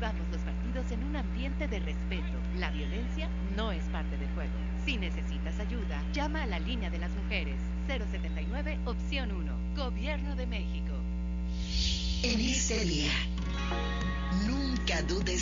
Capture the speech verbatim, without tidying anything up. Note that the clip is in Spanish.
Vivamos los partidos en un ambiente de respeto. La violencia no es parte del juego. Si necesitas ayuda, llama a la línea de las mujeres. cero setenta y nueve, opción uno. Gobierno de México. En este día, nunca dudes